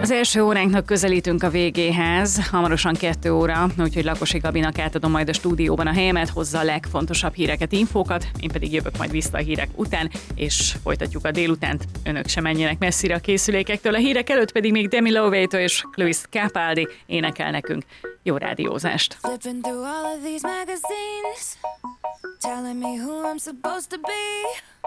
Az első óránknak közelítünk a végéhez, hamarosan 2 óra, úgyhogy Lakosi Gabinak átadom majd a stúdióban a helyemet, hozza a legfontosabb híreket, infókat, én pedig jövök majd vissza a hírek után, és folytatjuk a délutánt. Önök sem menjenek messzire a készülékektől, a hírek előtt pedig még Demi Lovato és Luis Capaldi énekel nekünk. Jó rádiózást! Flipping through all of these magazines, telling me who I'm supposed to be.